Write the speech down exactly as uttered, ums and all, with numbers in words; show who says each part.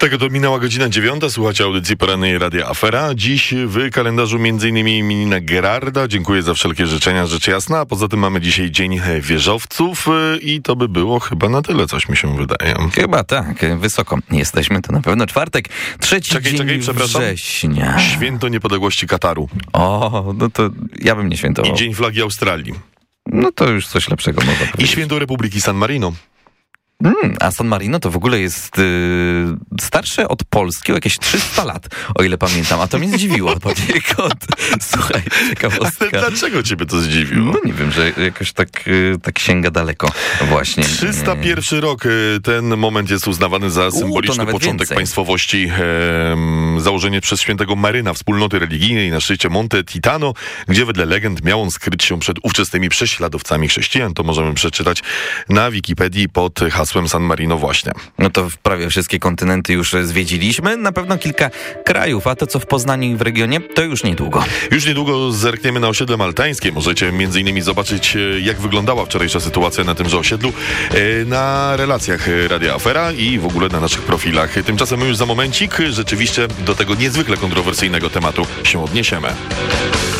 Speaker 1: Tego to minęła godzina dziewiąta. Słuchacie audycji porannej Radia Afera. Dziś w kalendarzu m.in. imieniny Gerarda. Dziękuję za wszelkie życzenia, rzecz jasna. A poza tym mamy dzisiaj Dzień Wieżowców i to by było chyba na tyle, coś mi się wydaje.
Speaker 2: Chyba tak. Wysoko jesteśmy. To na pewno czwartek. Trzeci
Speaker 1: czekaj,
Speaker 2: dzień
Speaker 1: czekaj, przepraszam.
Speaker 2: września.
Speaker 1: Święto Niepodległości Kataru.
Speaker 2: O, no to ja bym nie świętował.
Speaker 1: I Dzień Flagi Australii.
Speaker 2: No to już coś lepszego można powiedzieć.
Speaker 1: I Święto Republiki San Marino.
Speaker 2: Mm, a San Marino to w ogóle jest yy, starsze od Polski o jakieś trzysta lat, o ile pamiętam. A to mnie zdziwiło. Kot. Słuchaj, ciekawostka.
Speaker 1: Ale dlaczego ciebie to zdziwiło?
Speaker 2: No nie wiem, że jakoś tak, yy, tak sięga daleko właśnie.
Speaker 1: trzysta pierwszy rok. Ten moment jest uznawany za symboliczny
Speaker 2: U,
Speaker 1: początek
Speaker 2: więcej.
Speaker 1: państwowości. E, założenie przez świętego Maryna wspólnoty religijnej na szczycie Monte Titano, gdzie wedle legend miał on skryć się przed ówczesnymi prześladowcami chrześcijan. To możemy przeczytać na Wikipedii pod hasłem San Marino właśnie.
Speaker 2: No to prawie wszystkie kontynenty już zwiedziliśmy, na pewno kilka krajów, a to co w Poznaniu i w regionie, to już niedługo.
Speaker 1: Już niedługo zerkniemy na osiedle maltańskie. Możecie między innymi zobaczyć, jak wyglądała wczorajsza sytuacja na tymże osiedlu na relacjach Radia Afera i w ogóle na naszych profilach. Tymczasem my już za momencik rzeczywiście do tego niezwykle kontrowersyjnego tematu się odniesiemy.